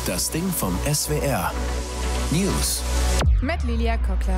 Das Ding vom SWR. News. Mit Lilia Kockler.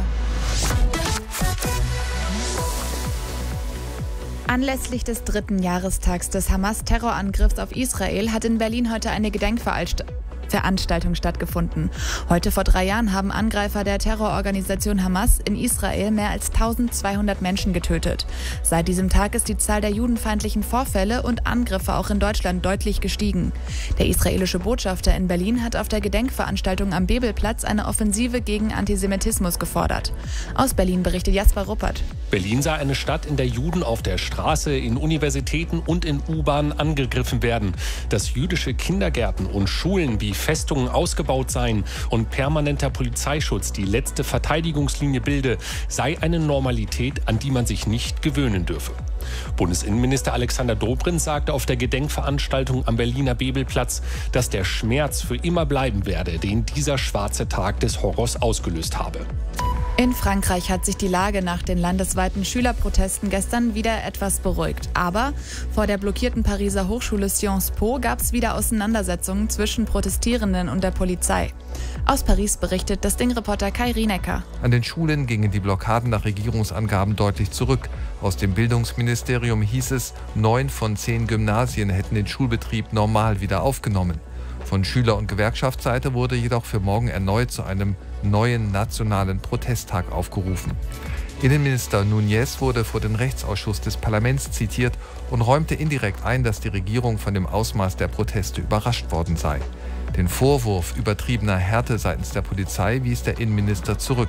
Anlässlich des 3. Jahrestags des Hamas-Terrorangriffs auf Israel hat in Berlin heute eine Gedenkveranstaltung stattgefunden. Heute vor 3 Jahren haben Angreifer der Terrororganisation Hamas in Israel mehr als 1200 Menschen getötet. Seit diesem Tag ist die Zahl der judenfeindlichen Vorfälle und Angriffe auch in Deutschland deutlich gestiegen. Der israelische Botschafter in Berlin hat auf der Gedenkveranstaltung am Bebelplatz eine Offensive gegen Antisemitismus gefordert. Aus Berlin berichtet Jasper Ruppert. Berlin sei eine Stadt, in der Juden auf der Straße, in Universitäten und in U-Bahnen angegriffen werden. Dass jüdische Kindergärten und Schulen wie Festungen ausgebaut seien und permanenter Polizeischutz die letzte Verteidigungslinie bilde, sei eine Normalität, an die man sich nicht gewöhnen dürfe. Bundesinnenminister Alexander Dobrindt sagte auf der Gedenkveranstaltung am Berliner Bebelplatz, dass der Schmerz für immer bleiben werde, den dieser schwarze Tag des Horrors ausgelöst habe. In Frankreich hat sich die Lage nach den landesweiten Schülerprotesten gestern wieder etwas beruhigt. Aber vor der blockierten Pariser Hochschule Sciences Po gab es wieder Auseinandersetzungen zwischen Protestierenden und der Polizei. Aus Paris berichtet das Ding-Reporter Kai Rienecker. An den Schulen gingen die Blockaden nach Regierungsangaben deutlich zurück. Aus dem Bildungsministerium hieß es, 9 von 10 Gymnasien hätten den Schulbetrieb normal wieder aufgenommen. Von Schüler- und Gewerkschaftsseite wurde jedoch für morgen erneut zu einem neuen nationalen Protesttag aufgerufen. Innenminister Núñez wurde vor den Rechtsausschuss des Parlaments zitiert und räumte indirekt ein, dass die Regierung von dem Ausmaß der Proteste überrascht worden sei. Den Vorwurf übertriebener Härte seitens der Polizei wies der Innenminister zurück.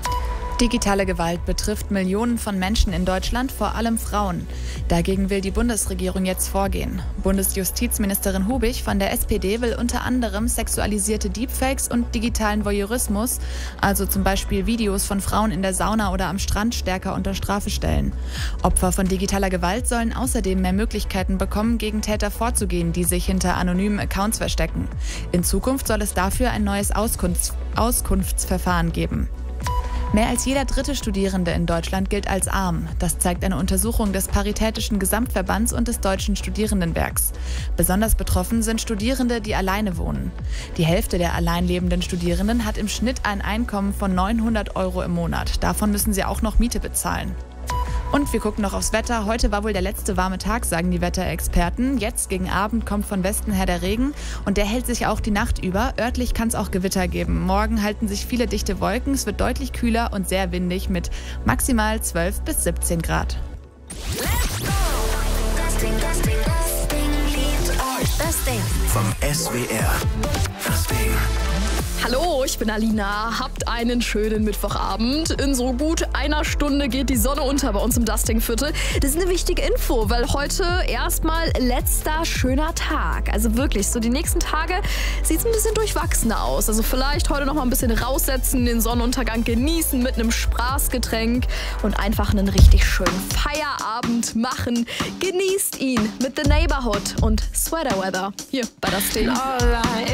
Digitale Gewalt betrifft Millionen von Menschen in Deutschland, vor allem Frauen. Dagegen will die Bundesregierung jetzt vorgehen. Bundesjustizministerin Hubich von der SPD will unter anderem sexualisierte Deepfakes und digitalen Voyeurismus, also zum Beispiel Videos von Frauen in der Sauna oder am Strand, stärker unter Strafe stellen. Opfer von digitaler Gewalt sollen außerdem mehr Möglichkeiten bekommen, gegen Täter vorzugehen, die sich hinter anonymen Accounts verstecken. In Zukunft soll es dafür ein neues Auskunftsverfahren geben. Mehr als jeder dritte Studierende in Deutschland gilt als arm. Das zeigt eine Untersuchung des Paritätischen Gesamtverbands und des Deutschen Studierendenwerks. Besonders betroffen sind Studierende, die alleine wohnen. Die Hälfte der allein lebenden Studierenden hat im Schnitt ein Einkommen von 900 € im Monat. Davon müssen sie auch noch Miete bezahlen. Und wir gucken noch aufs Wetter. Heute war wohl der letzte warme Tag, sagen die Wetterexperten. Jetzt gegen Abend kommt von Westen her der Regen und der hält sich auch die Nacht über. Örtlich kann es auch Gewitter geben. Morgen halten sich viele dichte Wolken. Es wird deutlich kühler und sehr windig mit maximal 12 bis 17 Grad. Das Ding vom SWR. Das Ding. Hallo, ich bin Alina. Habt einen schönen Mittwochabend. In so gut einer Stunde geht die Sonne unter bei uns im Dusting-Viertel. Das ist eine wichtige Info, weil heute erstmal letzter schöner Tag. Also wirklich, so die nächsten Tage sieht es ein bisschen durchwachsener aus. Also vielleicht heute noch mal ein bisschen raussetzen, den Sonnenuntergang genießen mit einem Spaßgetränk und einfach einen richtig schönen Feierabend machen. Genießt ihn mit The Neighborhood und Sweater Weather hier bei Das Ding.